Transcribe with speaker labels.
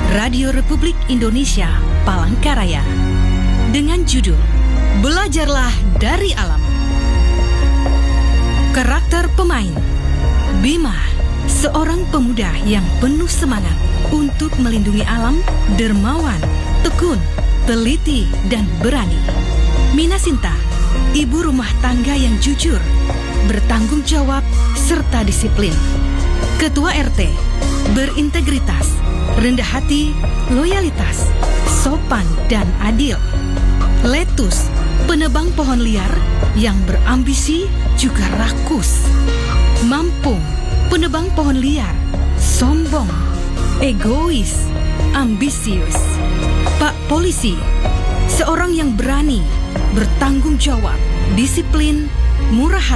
Speaker 1: Radio Republik Indonesia Palangkaraya dengan judul Belajarlah dari Alam. Karakter pemain: Bima, seorang pemuda yang penuh semangat untuk melindungi alam, dermawan, tekun, teliti, dan berani. Minasinta, ibu rumah tangga yang jujur, bertanggung jawab, serta disiplin. Ketua RT, berintegritas, rendah hati, loyalitas, sopan, dan adil. Letus, penebang pohon liar yang berambisi juga rakus. Mampung, penebang pohon liar, sombong, egois, ambisius. Pak Polisi, seorang yang berani, bertanggung jawab, disiplin, murah hati,